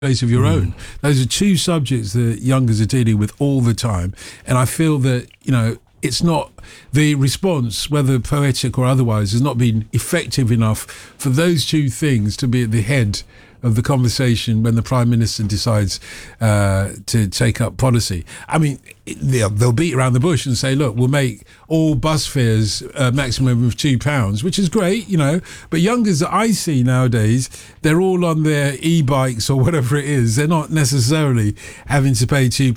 place of your own. Those are two subjects that youngers are dealing with all the time. And I feel that, it's not the response, whether poetic or otherwise, has not been effective enough for those two things to be at the head of the conversation when the Prime Minister decides to take up policy. I mean, they'll beat around the bush and say, look, we'll make all bus fares a maximum of £2, which is great, but youngers that I see nowadays, they're all on their e-bikes or whatever it is. They're not necessarily having to pay £2